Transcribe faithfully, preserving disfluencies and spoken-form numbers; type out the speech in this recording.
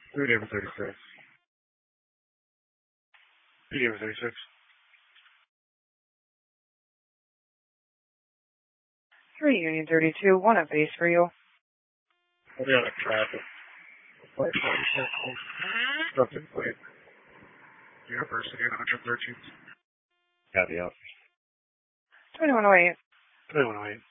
Three David thirty-six. Three David thirty-six. Three Union thirty-two, one at base for you. I'll be on a traffic. Flight forty-six. Subject plate. University one hundred thirteen. Copy out. twenty-one oh eight. twenty-one oh eight.